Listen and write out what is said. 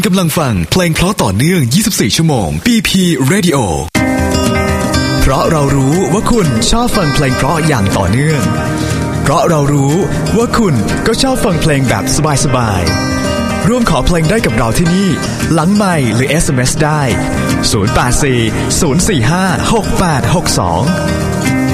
กำลังฟังเพลงเพราะต่อเนื่อง24ชั่วโมง BP Radio เพราะเรารู้ว่าคุณชอบฟังเพลงเพราะอย่างต่อเนื่องเพราะเรารู้ว่าคุณก็ชอบฟังเพลงแบบสบายๆร่วมขอเพลงได้กับเราที่นี่หลังไมค์หรือ SMS ได้ 084 045 6862